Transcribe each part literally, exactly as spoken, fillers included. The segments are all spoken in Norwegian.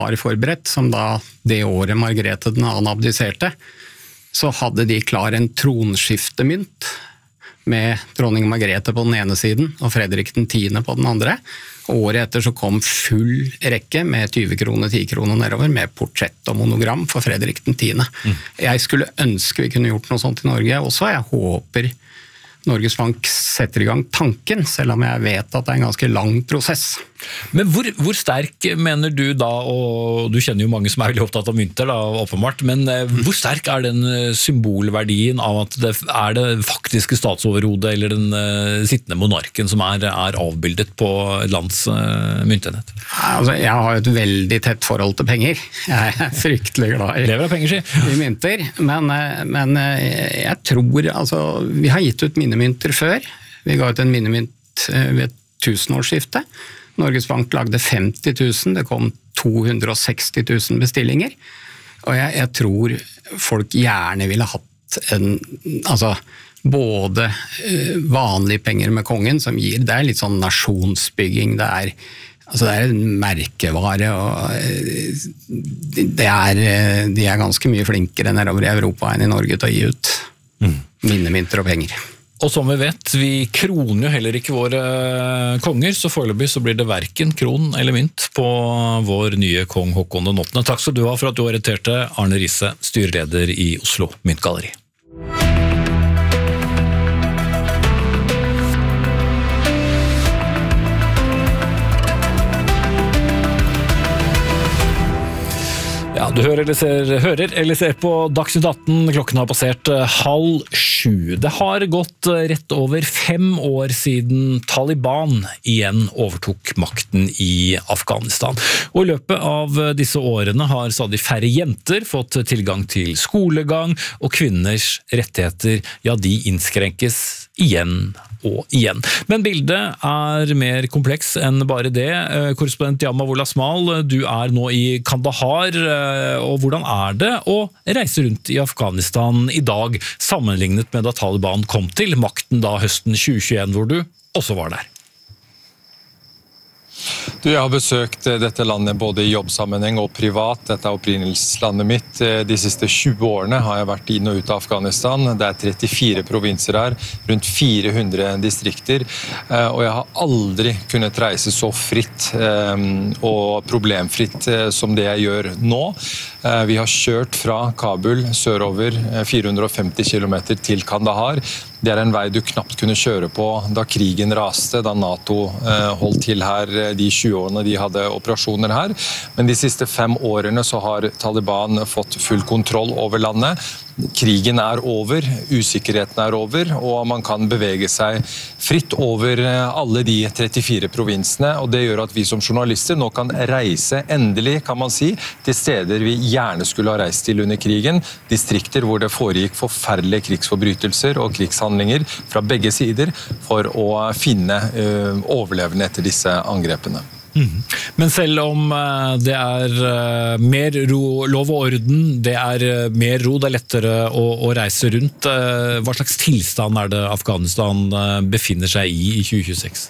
var forberedt, som da det året Margrethe den annen abdiserte, så hadde de klar en tronskiftemynt med dronning Margrethe på den ene siden og Fredrik den tiende på den andre. Året etter så kom full rekke med tyve kroner, ti kroner nedover med portrett og monogram for Fredrik den tiende. Mm. Jeg skulle ønske vi kunne gjort noe sånt i Norge også. Jeg håper Norges Bank setter i gang tanken, selv om jeg vet at det er en ganske lang prosess. Men hvor, hvor sterk mener du da, og du kjenner jo mange som er veldig opptatt av mynter da, åpenbart, men hvor sterk er den symbolverdien av at det er det faktiske statsoverhodet eller den uh, sittende monarken som er, er avbildet på lands uh, myntenhet? Altså, jeg har jo et veldig tett forhold til penger. Jeg er fryktelig glad i, Lever av penger, si. i mynter, men, men jeg tror, altså, vi har gitt ut minnemynter før. Vi ga ut en minnemynt ved tusenårsskiftet. Norges Bank lagde femti tusen, det kom to hundre og seksti tusen bestillinger, og jeg, jeg tror folk gjerne ville hatt en, altså både vanlige penger med kongen som gir, det er litt sånn nasjonsbygging, det er, altså det er en merkevare, og det er, de er ganske mye flinkere nedover i Europa enn i Norge til å gi ut mm. minnemynter og penger. Og som vi vet, vi kroner jo heller ikke våre konger, så foreløpig så blir det hverken kron eller mynt på vår nye kong Håkon den åttende. Takk skal du ha for at du orienterte Arne Riise, styreleder i Oslo Myntgalleri. Ja, du hører eller, ser, hører eller ser på Dagsnytt atten, klokken har passert halv sju. Det har gått rett over fem år siden Taliban igjen overtok makten i Afghanistan. Og i løpet av disse årene har stadig færre jenter fått tilgang til skolegang, og kvinners rettigheter, ja, de innskrenkes igjen og igjen. Men bildet er mer kompleks enn bare det. Korrespondent Yamavullah Smal, du er nå i Kandahar, og hvordan er det å reise rundt i Afghanistan i dag, sammenlignet med da Taliban kom til makten da høsten tjue tjueen, hvor du også var der? Du, jeg har besøkt dette landet både i jobbsammenheng og privat. Dette er opprinnelseslandet mitt. De siste tjue årene har jeg vært inn og ut av Afghanistan. Det er trettifire provinser her, rundt fire hundre distrikter. Og jeg har aldri kunnet reise så fritt og problemfritt som det jeg gjør nå. Vi har kjørt fra Kabul sørover fire hundre og femti kilometer til Kandahar. Det er en vei du knapt kunne kjøre på da krigen raste, da NATO holdt til her de tjue årene de hadde operasjoner her. Men de siste fem årene så har Taliban fått full kontroll over landet. Krigen er over, usikkerheten er over, og man kan bevege seg fritt over alle de trettifire provinsene, og det gjør at vi som journalister nå kan reise, endelig kan man si, til steder vi gjerne skulle ha reist til under krigen, distrikter hvor det foregikk forferdelige krigsforbrytelser og krigshandlinger fra begge sider, for å finne uh, overlevende etter disse angrepene. Mm. Men selv om det er mer ro, lov og orden, det er mer ro, det er lettere å, å reise rundt, hva slags tilstand er det Afghanistan befinner seg i i tjue tjueseks?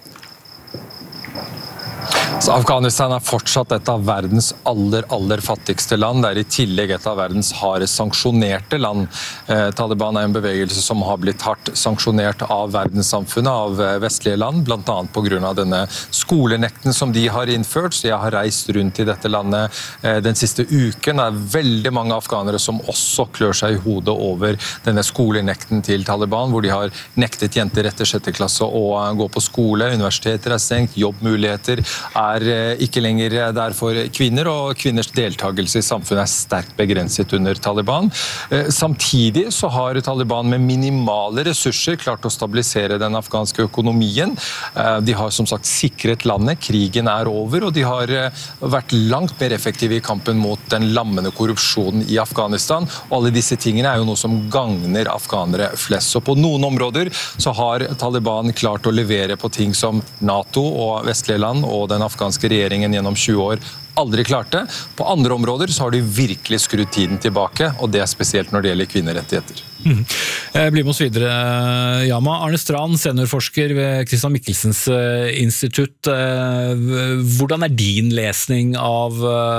Så Afghanistan er fortsatt et av verdens aller, aller fattigste land. Det er i tillegg et av verdens hardest sanksjonerte land. Eh, Taliban er en bevegelse som har blitt hardt sanksjonert av verdenssamfunnet, av vestlige land, blant annet på grunn av denne skolenekten som de har innført. Så jeg har reist rundt i dette landet eh, den siste uken. Det er veldig mange afghanere som også klør seg i hodet over denne skolenekten til Taliban, hvor de har nektet jenter etter sjette klasse å gå på skole, universiteter er stengt, jobbmuligheter er er ikke lenger der for kvinner, og kvinners deltakelse i samfunnet er sterkt begrenset under Taliban. Samtidig så har Taliban med minimale ressurser klart å stabilisere den afghanske økonomien. De har som sagt sikret landet, krigen er over, og de har vært langt mer effektive i kampen mot den lammende korrupsjonen i Afghanistan. Og alle disse tingene er jo noe som gagner afghanere flest. Så på noen områder så har Taliban klart å levere på ting som NATO og vestlige land og den afghanske regjeringen gjennom tjue år aldri klart det. På andre områder så har de virkelig skrudd tiden tilbake, og det er spesielt når det gjelder kvinnerettigheter. Mm. Bli med oss videre, Yama. Arne Strand, seniorforsker ved Christian Michelsens institutt. Hvordan er din lesning av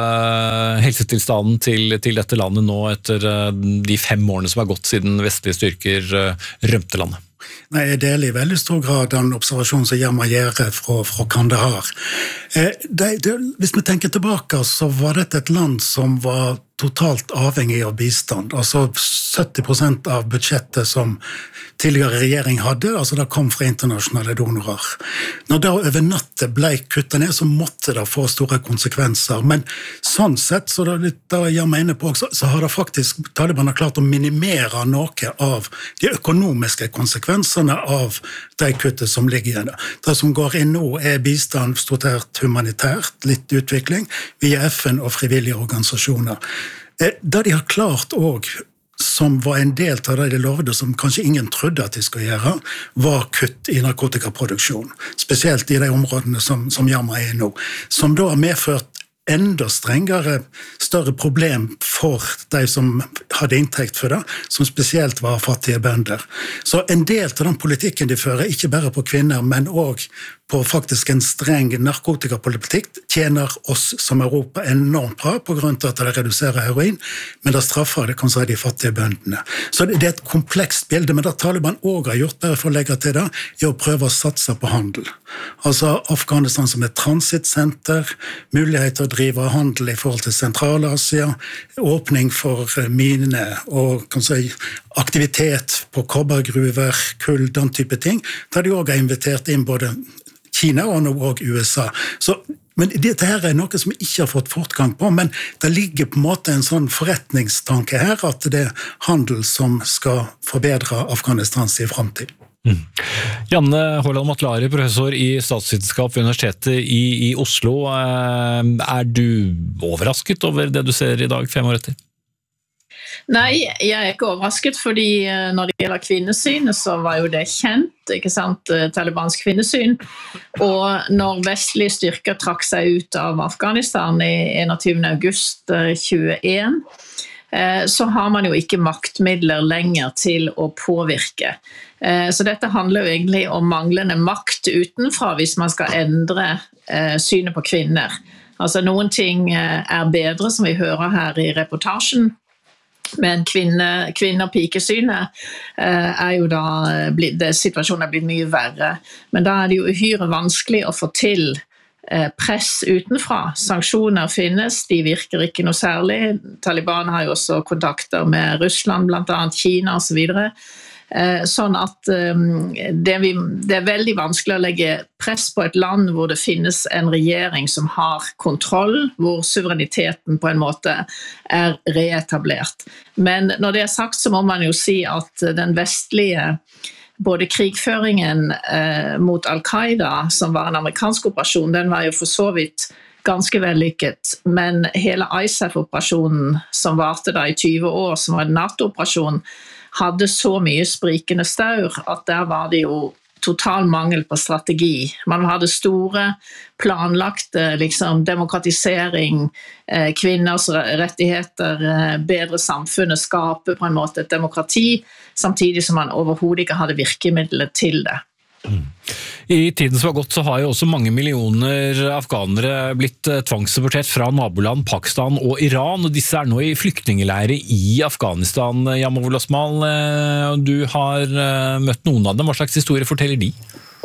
helsetilstanden til, til dette landet nå etter de fem årene som har gått siden vestlige styrker rømte landet? Nei, jeg deler i veldig stor grad den observasjonen som Yama gjør fra, fra Kandahar. Eh, det, det, hvis vi tenker tilbake, så var dette et land som var totalt avhengig av bistand. Altså sytti prosent av budsjettet som tidligere regjering hadde, altså det kom fra internasjonale donorer. Når det over natten ble kuttet ned, så måtte det få store konsekvenser. Men sånn sett, så det, det jeg mener på også, så har det faktisk Taliban har klart å minimere noe av de økonomiske konsekvensene av de kuttet som ligger i det. Det som går inn nå er bistand stort sett humanitært, litt utvikling, via F N og frivillige organisasjoner. Det de har klart også, som var en del av det de lovde, som kanskje ingen trodde at de skulle gjøre, var kutt i narkotikaproduksjon, spesielt i de områdene som, som Yama er nå, som da har medført enda strengere, større problem for de som hadde inntekt for det, som spesielt var fattige bønder. Så en del av den politikken de fører, ikke bare på kvinner, men også på faktisk en streng narkotikapolitikk, tjener oss som Europa enormt bra, på grunn av at det reduserer heroin, men det straffer det, kan si, de fattige bøndene. Så det er et komplekst bilde, men det Taliban også har gjort, bare for å legge til det, er å prøve å satse på handel. Altså Afghanistan som et transitsenter, mulighet til å drive handel i forhold til Sentral-Asia, åpning for mine og kan si, aktivitet på kobbergruver, kull, den type ting, der de også har invitert inn både Kina og nå også U S A. Så, men dette her er noe som vi ikke har fått fortgang på, men det ligger på en måte en sånn forretningstanke her, at det er handel som skal forbedre Afghanistans i fremtid. Mm. Janne Håland Matlari, professor i statsvitenskap ved Universitetet i, i Oslo. Er du overrasket over det du ser i dag, fem år etter? Nei, jeg er ikke overrasket, fordi når det gjelder kvinnesyn, så var jo det kjent, ikke sant, Talibans kvinnesyn. Og når vestlige styrker trakk seg ut av Afghanistan i enogtyvende august tjueen, så har man jo ikke maktmidler lenger til å påvirke. Så dette handler jo egentlig om manglende makt utenfra hvis man skal endre synet på kvinner. Altså noen ting er bedre, som vi hører her i reportasjen, men kvinne, kvinner pikesynet er jo da, det, situasjonen er blitt mye verre. Men da er det jo uhyre vanskelig å få til press utenfra. Sanksjoner finnes, de virker ikke noe særlig. Taliban har jo også kontakter med Russland, blant annet Kina og så videre. Sånn at det, vi, det er veldig vanskelig å legge press på et land hvor det finnes en regjering som har kontroll, hvor suvereniteten på en måte er reetablert. Men når det er sagt, så må man jo si at den vestlige både krigføringen eh, mot Al-Qaida, som var en amerikansk operasjon, den var jo for så vidt ganske vellykket, men hele I S A F-operasjonen som varte da i tyve år, som var en NATO-operasjon, hadde så mye sprikende staur at der var det jo total mangel på strategi. Man hadde store planlagte liksom, demokratisering, eh, kvinners rettigheter, eh, bedre samfunnet, skape på en måte et demokrati, samtidig som man overhodet ikke hadde virkemidlet til det. Mm. I tiden som har gått så har jo også mange millioner afghanere blitt tvangsdeportert fra naboland Pakistan og Iran, og disse er nå i flyktningeleire i Afghanistan. Yamavul Osmal, du har møtt noen av dem. Hva slags historie forteller de?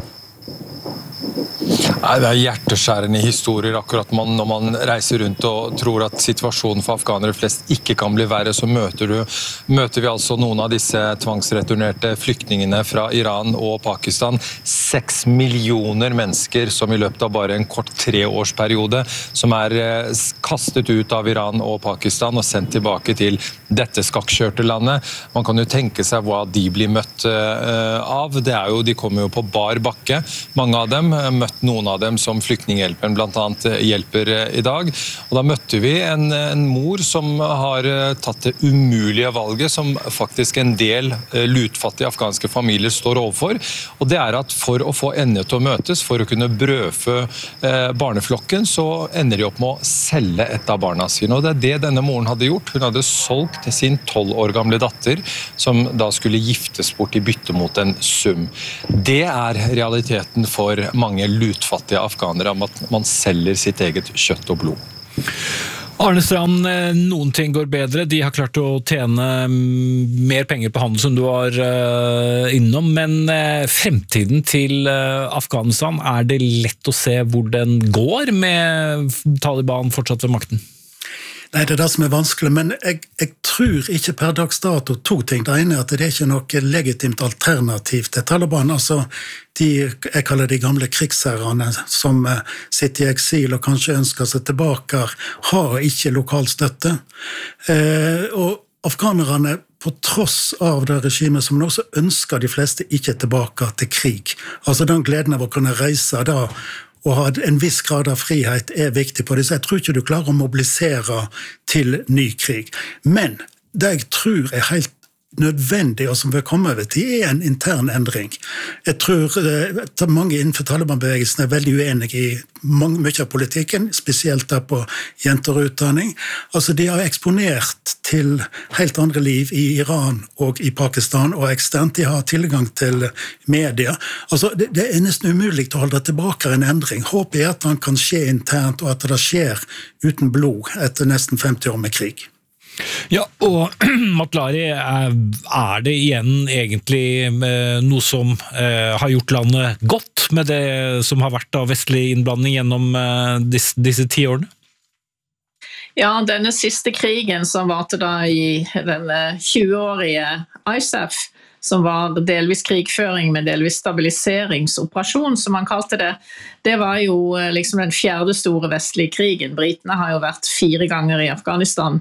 Nei, det er hjerteskjærende historier akkurat man, når man reiser rundt og tror at situasjonen for afghanere flest ikke kan bli verre, så møter, du, møter vi altså noen av disse tvangsreturnerte flyktningene fra Iran og Pakistan. Seks millioner mennesker som i løpet av bare en kort treårsperiode som er kastet ut av Iran og Pakistan og sendt tilbake til dette skakkjørte landet. Man kan jo tenke seg hva de blir møtt av. Det er jo, de kommer jo på bar bakke, mange av dem, møtt noen av dem som Flyktninghjelpen blant annet hjelper i dag. Og da møtte vi en, en mor som har tatt det umulige valget, som faktisk en del lutfattige afghanske familier står overfor. Og det er at for å få endene til å møtes, for å kunne brødfø eh, barneflokken, så ender de opp med å selge et av barna sine. Og det er det denne moren hadde gjort. Hun hadde solgt sin tolv år gamle datter, som da skulle giftes bort i bytte mot en sum. Det er realiteten for mange lutfattige afghanere, om at man selger sitt eget kjøtt og blod. Arne Strand, noen ting går bedre. De har klart å tjene mer penger på handel som du var innom, men fremtiden til Afghanistan, er det lett å se hvor den går med Taliban fortsatt ved makten? Nei, det er det som er vanskelig, men jeg, jeg tror ikke per dags dato to ting. Det ene er at det er ikke noe legitimt alternativ til Taliban, altså de, jeg kaller de gamle krigsherrene som sitter i eksil og kanskje ønsker seg tilbake, har ikke lokal støtte. Eh, og afghanerne, på tross av det regimet som nå, så ønsker de fleste ikke tilbake til krig. Altså den gleden av å kunne reise da, og ha en viss grad av frihet er viktig på det, så jeg tror ikke du klarer å mobilisere til ny krig. Men det jeg tror er helt nødvendig, og som vi kommer over til, er en intern endring. Jeg tror at mange innenfor Taliban-bevegelsen er veldig uenige i mange, mye av politikken, spesielt der på jenter og utdanning. Altså, de har eksponert til helt andre liv i Iran og i Pakistan, og eksternt de har tilgang til media. Altså, det, det er nesten umulig å holde tilbake en endring. Håpet er at den kan skje internt, og at det skjer uten blod etter nesten femti år med krig. Ja, og Matlari, er det igjen egentlig noe som har gjort landet godt med det som har vært av vestlig innblanding gjennom disse, disse ti årene? Ja, denne siste krigen som var til da i den tjueårige I S A F, som var delvis krigføring med delvis stabiliseringsoperasjon, som man kalte det, det var jo liksom den fjerde store vestlige krigen. Britene har jo vært fire ganger i Afghanistan.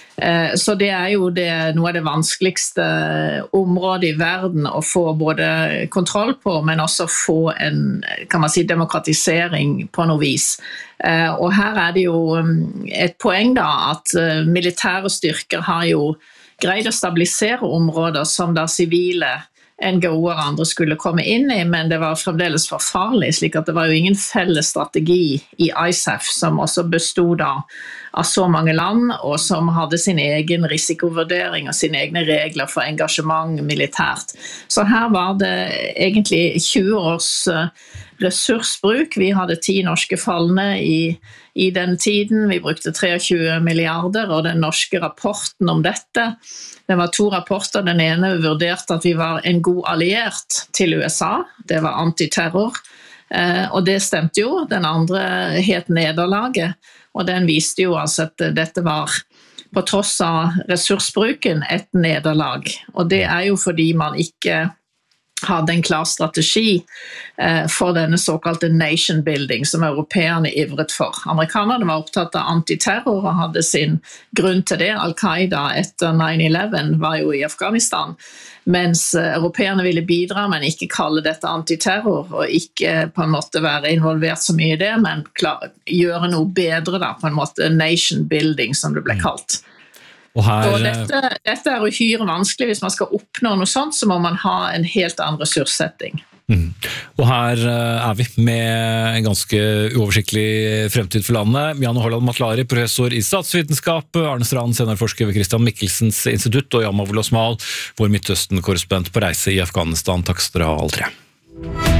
Så det er jo det, noe av det vanskeligste området i verden å få både kontroll på, men også få en, kan man si, demokratisering på noe vis. Og her er det jo et poeng da, at militære styrker har jo greid å stabilisere områder som da sivile N G O-er og andre skulle komme inn i, men det var fremdeles for farlig, slik at det var jo ingen felles strategi i I S A F, som også bestod av, av så mange land, og som hadde sin egen risikovurdering og sine egne regler for engasjement militært. Så her var det egentlig tjue års ressursbruk. Vi hadde ti norske falne i, i den tiden. Vi brukte tjuetre milliarder, og den norske rapporten om dette, det var to rapporter. Den ene vurderte at vi var en god alliert til U S A. Det var antiterror, og det stemte jo. Den andre het nederlaget, og den viste jo altså at dette var, på tross av ressursbruken, et nederlag. Og det er jo fordi man ikke hadde en klar strategi for denne såkalte nation building som europeerne ivret for. Amerikanerne var opptatt av antiterror og hadde sin grunn til det. Al-Qaida etter nine eleven var jo i Afghanistan, mens europeerne ville bidra, men ikke kalle dette antiterror, og ikke på en måte være involvert så mye i det, men klar, gjøre noe bedre da, på en måte nation building som det ble kalt. Og, her, og dette, dette er uhyre vanskelig. Hvis man skal oppnå noe sånt, så må man ha en helt annen ressurssetting. Mm. Og her er vi med en ganske uoversiktlig fremtid for landet. Janne Holland Matlari, professor i statsvitenskap, Arne Strand, seniorforsker ved Christian Michelsens institutt, og Yamavul Osmal, vår Midtøsten-korrespondent på reise i Afghanistan. Takk skal dere ha, alle tre.